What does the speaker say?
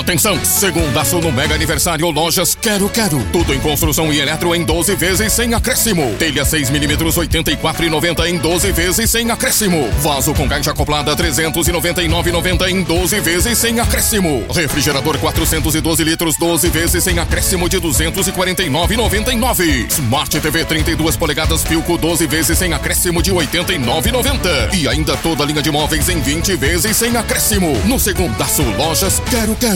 Atenção, segundaço no mega aniversário Lojas Quero Quero. Tudo em construção e eletro em 12 vezes sem acréscimo. Telha 6mm 84,90 em 12 vezes sem acréscimo. Vaso com caixa acoplada 399,90 em 12 vezes sem acréscimo. Refrigerador 412 litros 12 vezes sem acréscimo de 249,99. Smart TV 32 polegadas Philco 12 vezes sem acréscimo de 89,90. E ainda toda a linha de móveis em 20 vezes sem acréscimo. No segundaço Lojas Quero Quero.